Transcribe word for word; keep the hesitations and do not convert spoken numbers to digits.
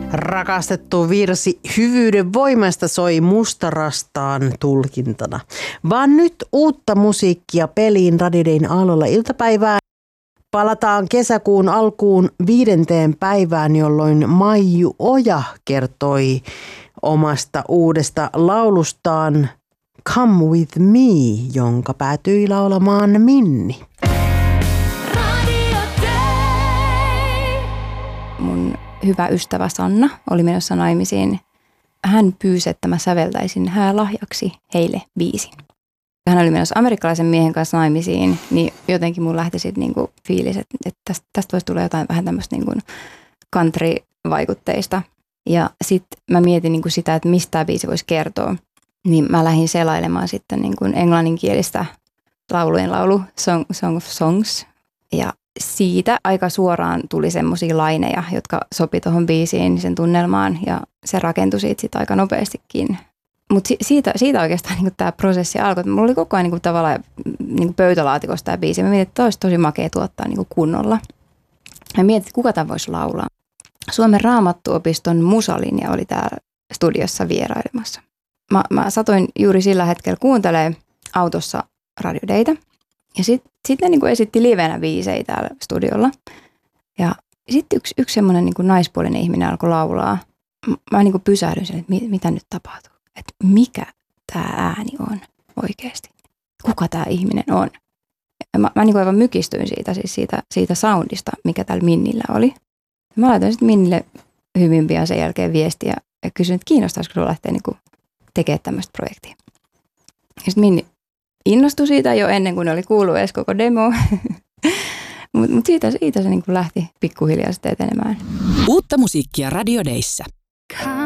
Rakastettu virsi hyvyyden voimasta soi Mustarastaan tulkintana. Vaan nyt uutta musiikkia peliin Radio Dayn aallolla iltapäivään. Palataan kesäkuun alkuun viidenteen päivään, jolloin Maiju Oja kertoi omasta uudesta laulustaan Come With Me, jonka päätyi laulamaan Minni. Mun hyvä ystävä Sanna oli menossa naimisiin. Hän pyysi, että mä säveltäisin häälahjaksi heille biisin. Hän oli menossa amerikkalaisen miehen kanssa naimisiin, niin jotenkin mun lähti sitten niinku fiilis, että, että tästä, tästä voisi tulla jotain vähän tämmöistä niinku country-vaikutteista. Ja sitten mä mietin niinku sitä, että mistä tämä biisi voisi kertoa. Niin mä lähdin selailemaan sitten niinku englanninkielistä laulujen laulu, Song, Song of Songs. Ja siitä aika suoraan tuli semmoisia laineja, jotka sopi tuohon biisiin, sen tunnelmaan, ja se rakentui siitä sit aika nopeastikin. Mutta siitä, siitä oikeastaan niinku tämä prosessi alkoi. Mulla oli koko ajan niinku tavallaan niinku pöytälaatikossa tämä biisi. Mä mietin, että tämä olisi tosi makea tuottaa niinku kunnolla. Mä mietin, että kuka tämän voisi laulaa. Suomen Raamattuopiston musalinja oli täällä studiossa vierailemassa. Mä, mä satoin juuri sillä hetkellä kuuntelemaan autossa Radio Daytä. Ja sitten sit ne niinku esitti livenä biisejä täällä studiolla. Ja sitten yksi, yksi semmoinen niinku naispuolinen ihminen alkoi laulaa. Mä niinku pysähdyin sen, että mit, mitä nyt tapahtuu. Että mikä tämä ääni on oikeasti. Kuka tämä ihminen on. Ja mä mä niinku aivan mykistyin siitä, siis siitä, siitä soundista, mikä täällä Minnillä oli. Ja mä laitoin sitten Minnille hyvin pian sen jälkeen viestiä ja kysyin, että kiinnostaisiko sinua lähteä niinku tekemään tämmöistä projektia. Ja sitten Minni innostui siitä jo ennen kuin ne oli kuullut edes koko demo. Mutta mut siitä, siitä se niinku lähti pikkuhiljaa sitten etenemään. Uutta musiikkia Radio Dayssä.